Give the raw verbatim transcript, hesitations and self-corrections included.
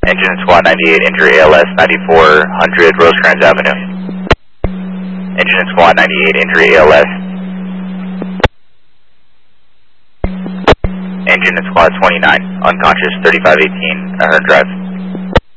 Engine and Squad ninety-eight, injury A L S ninety-four hundred Rosecrans Avenue. Engine and Squad ninety-eight, injury A L S. Engine and Squad twenty-nine, unconscious thirty-five eighteen, Ahern Drive.